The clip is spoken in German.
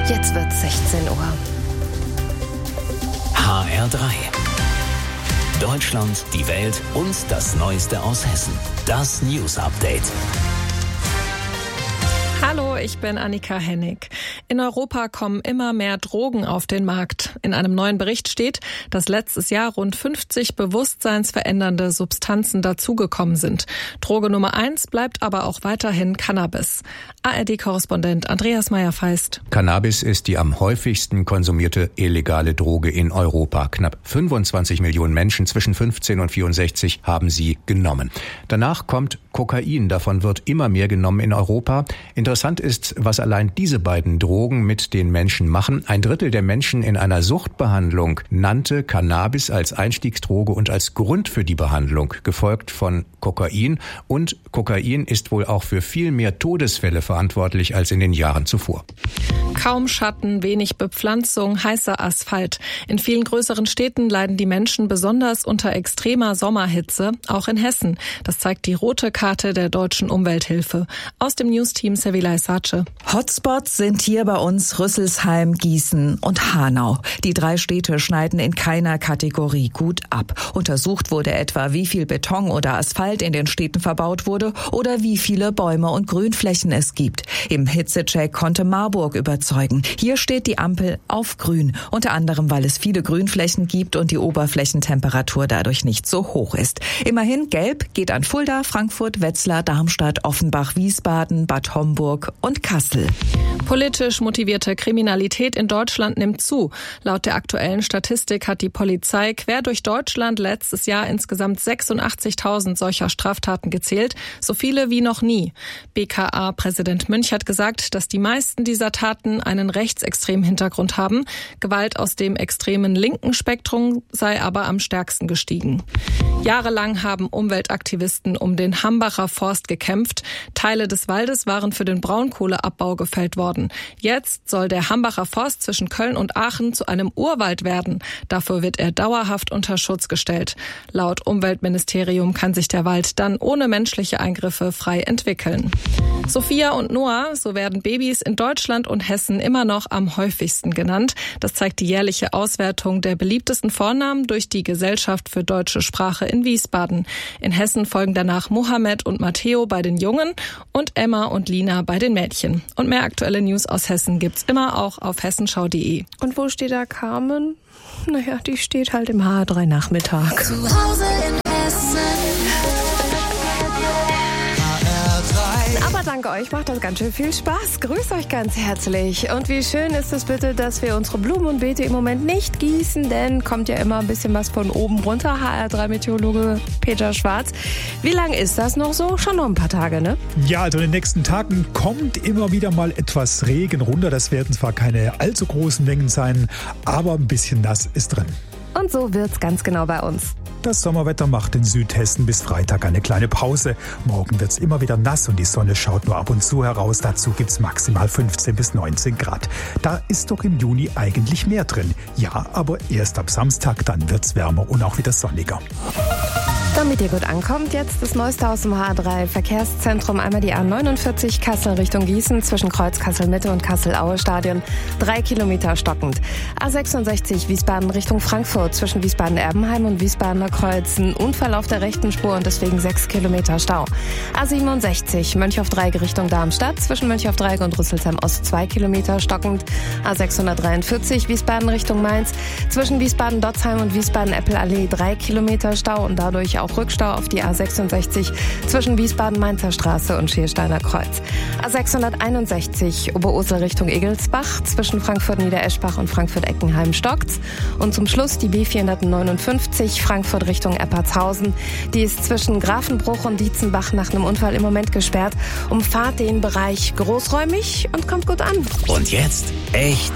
Jetzt wird 16 Uhr. HR3. Deutschland, die Welt und das Neueste aus Hessen. Das News Update. Hallo, ich bin Annika Hennig. In Europa kommen immer mehr Drogen auf den Markt. In einem neuen Bericht steht, dass letztes Jahr rund 50 bewusstseinsverändernde Substanzen dazugekommen sind. Droge Nummer 1 bleibt aber auch weiterhin Cannabis. ARD-Korrespondent Andreas Meyer-Feist. Cannabis ist die am häufigsten konsumierte illegale Droge in Europa. Knapp 25 Millionen Menschen zwischen 15 und 64 haben sie genommen. Danach kommt Kokain. Davon wird immer mehr genommen in Europa. Interessant ist, was allein diese beiden Drogen mit den Menschen machen. 1/3 der Menschen in einer Suchtbehandlung nannte Cannabis als Einstiegsdroge und als Grund für die Behandlung, gefolgt von Kokain. Und Kokain ist wohl auch für viel mehr Todesfälle verantwortlich als in den Jahren zuvor. Kaum Schatten, wenig Bepflanzung, heißer Asphalt. In vielen größeren Städten leiden die Menschen besonders unter extremer Sommerhitze, auch in Hessen. Das zeigt die rote Karte der Deutschen Umwelthilfe. Aus dem Newsteam Sevilay Sace. Hotspots sind hier bei uns Rüsselsheim, Gießen und Hanau. Die 3 Städte schneiden in keiner Kategorie gut ab. Untersucht wurde etwa, wie viel Beton oder Asphalt in den Städten verbaut wurde oder wie viele Bäume und Grünflächen es gibt. Im Hitzecheck konnte Marburg überzeugen. Hier steht die Ampel auf grün, unter anderem, weil es viele Grünflächen gibt und die Oberflächentemperatur dadurch nicht so hoch ist. Immerhin gelb geht an Fulda, Frankfurt, Wetzlar, Darmstadt, Offenbach, Wiesbaden, Bad Homburg und Kassel. Politisch motivierte Kriminalität in Deutschland nimmt zu. Laut der aktuellen Statistik hat die Polizei quer durch Deutschland letztes Jahr insgesamt 86.000 solcher Straftaten gezählt, so viele wie noch nie. BKA-Präsident Münch hat gesagt, dass die meisten dieser Taten einen rechtsextremen Hintergrund haben. Gewalt aus dem extremen linken Spektrum sei aber am stärksten gestiegen. Jahrelang haben Umweltaktivisten um den Hambacher Forst gekämpft. Teile des Waldes waren für den Braunkohleabbau gefällt worden. Jetzt soll der Hambacher Forst zwischen Köln und Aachen zu einem Urwald werden. Dafür wird er dauerhaft unter Schutz gestellt. Laut Umweltministerium kann sich der Wald dann ohne menschliche Eingriffe frei entwickeln. Sophia und Noah, so werden Babys in Deutschland und Hessen immer noch am häufigsten genannt. Das zeigt die jährliche Auswertung der beliebtesten Vornamen durch die Gesellschaft für deutsche Sprache in Wiesbaden. In Hessen folgen danach Mohammed und Matteo bei den Jungen und Emma und Lina bei den Mädchen. Und mehr aktuelle News aus Hessen gibt's immer auch auf hessenschau.de. Und wo steht da Carmen? Naja, die steht halt im HR3 Nachmittag. Zu Hause in Hessen. Aber dank euch macht das ganz schön viel Spaß. Grüßt euch ganz herzlich. Und wie schön ist es bitte, dass wir unsere Blumen und Beete im Moment nicht gießen, denn kommt ja immer ein bisschen was von oben runter. HR3-Meteorologe Peter Schwarz. Wie lang ist das noch so? Schon noch ein paar Tage, ne? Ja, also in den nächsten Tagen kommt immer wieder mal etwas Regen runter. Das werden zwar keine allzu großen Mengen sein, aber ein bisschen nass ist drin. Und so wird's ganz genau bei uns. Das Sommerwetter macht in Südhessen bis Freitag eine kleine Pause. Morgen wird's immer wieder nass und die Sonne schaut nur ab und zu heraus. Dazu gibt's maximal 15 bis 19 Grad. Da ist doch im Juni eigentlich mehr drin. Ja, aber erst ab Samstag, dann wird's wärmer und auch wieder sonniger. Damit ihr gut ankommt, jetzt das Neueste aus dem HR3 Verkehrszentrum. Einmal die A49 Kassel Richtung Gießen zwischen Kreuz Kassel-Mitte und Kassel-Aue-Stadion. 3 Kilometer stockend. A66 Wiesbaden Richtung Frankfurt zwischen Wiesbaden-Erbenheim und Wiesbadener Kreuz. Ein Unfall auf der rechten Spur und deswegen 6 Kilometer Stau. A67 Mönchhoff-Dreieck Richtung Darmstadt zwischen Mönchhoff-Dreieck und Rüsselsheim-Ost 2 Kilometer stockend. A643 Wiesbaden Richtung Mainz zwischen Wiesbaden-Dotzheim und Wiesbaden-Eppelallee 3 Kilometer Stau und dadurch auch Rückstau auf die A66 zwischen Wiesbaden-Mainzer Straße und Schiersteiner Kreuz. A661 Oberursel Richtung Egelsbach zwischen Frankfurt-Niedereschbach und Frankfurt-Eckenheim stockt's. Und zum Schluss die B459 Frankfurt Richtung Eppertshausen. Die ist zwischen Grafenbruch und Dietzenbach nach einem Unfall im Moment gesperrt. Umfahrt den Bereich großräumig und kommt gut an. Und jetzt echt